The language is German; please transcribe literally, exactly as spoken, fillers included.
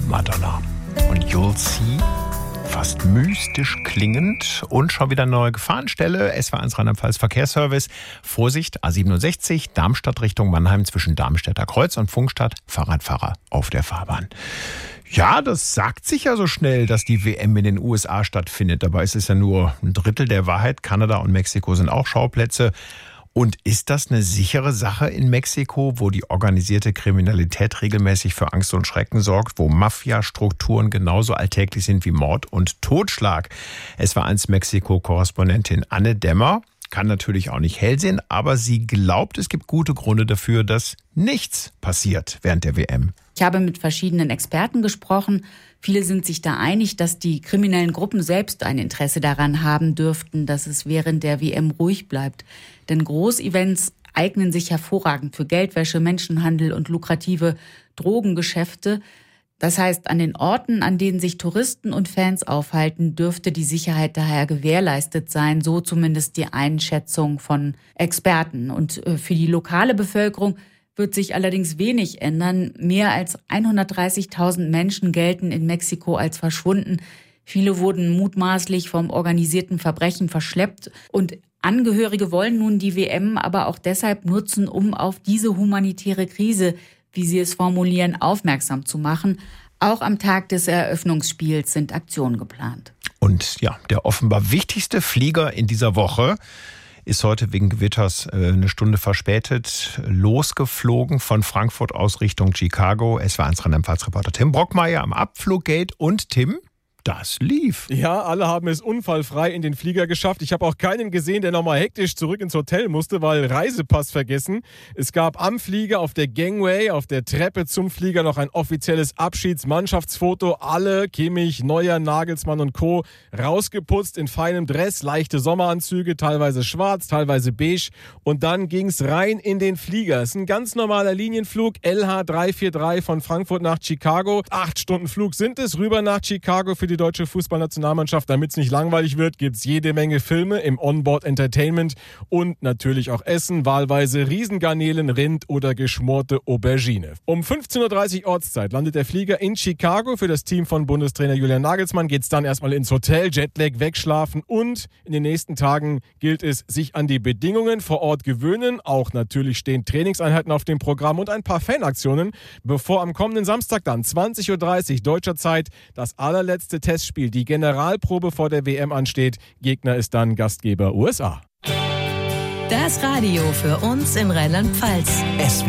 Madonna. Und You'll See, fast mystisch klingend und schon wieder eine neue Gefahrenstelle. S W R eins Rheinland-Pfalz Verkehrsservice. Vorsicht, A siebenundsechzig, Darmstadt Richtung Mannheim zwischen Darmstädter Kreuz und Funkstadt. Fahrradfahrer auf der Fahrbahn. Ja, das sagt sich ja so schnell, dass die W M in den U S A stattfindet. Dabei ist es ja nur ein Drittel der Wahrheit. Kanada und Mexiko sind auch Schauplätze. Und ist das eine sichere Sache in Mexiko, wo die organisierte Kriminalität regelmäßig für Angst und Schrecken sorgt, wo Mafia-Strukturen genauso alltäglich sind wie Mord und Totschlag? Es war eins Mexiko-Korrespondentin Anne Dämmer. Kann natürlich auch nicht hell sehen, aber sie glaubt, es gibt gute Gründe dafür, dass nichts passiert während der W M. Ich habe mit verschiedenen Experten gesprochen. Viele sind sich da einig, dass die kriminellen Gruppen selbst ein Interesse daran haben dürften, dass es während der W M ruhig bleibt. Denn Großevents eignen sich hervorragend für Geldwäsche, Menschenhandel und lukrative Drogengeschäfte. Das heißt, an den Orten, an denen sich Touristen und Fans aufhalten, dürfte die Sicherheit daher gewährleistet sein, so zumindest die Einschätzung von Experten. Und für die lokale Bevölkerung wird sich allerdings wenig ändern. Mehr als hundertdreißigtausend Menschen gelten in Mexiko als verschwunden. Viele wurden mutmaßlich vom organisierten Verbrechen verschleppt. Und Angehörige wollen nun die W M aber auch deshalb nutzen, um auf diese humanitäre Krise, wie sie es formulieren, aufmerksam zu machen. Auch am Tag des Eröffnungsspiels sind Aktionen geplant. Und ja, der offenbar wichtigste Flieger in dieser Woche ist heute wegen Gewitters eine Stunde verspätet losgeflogen von Frankfurt aus Richtung Chicago. Es war eins Rheinland-Pfalz-Reporter Tim Brockmeier am Abfluggate. Und Tim, das lief. Ja, alle haben es unfallfrei in den Flieger geschafft. Ich habe auch keinen gesehen, der nochmal hektisch zurück ins Hotel musste, weil Reisepass vergessen. Es gab am Flieger auf der Gangway, auf der Treppe zum Flieger noch ein offizielles Abschiedsmannschaftsfoto. Alle, Kimmich, Neuer, Nagelsmann und Co. rausgeputzt in feinem Dress, leichte Sommeranzüge, teilweise schwarz, teilweise beige. Und dann ging's rein in den Flieger. Es ist ein ganz normaler Linienflug, L H drei vier drei von Frankfurt nach Chicago. Acht Stunden Flug sind es, rüber nach Chicago für die deutsche Fußballnationalmannschaft. Damit es nicht langweilig wird, gibt es jede Menge Filme im Onboard Entertainment und natürlich auch Essen, wahlweise Riesengarnelen, Rind oder geschmorte Aubergine. Um fünfzehn Uhr dreißig Ortszeit landet der Flieger in Chicago. Für das Team von Bundestrainer Julian Nagelsmann geht es dann erstmal ins Hotel, Jetlag wegschlafen und in den nächsten Tagen gilt es, sich an die Bedingungen vor Ort gewöhnen. Auch natürlich stehen Trainingseinheiten auf dem Programm und ein paar Fanaktionen, bevor am kommenden Samstag dann zwanzig Uhr dreißig deutscher Zeit das allerletzte Testspiel, die Generalprobe vor der W M ansteht. Gegner ist dann Gastgeber U S A. Das Radio für uns in Rheinland-Pfalz. S W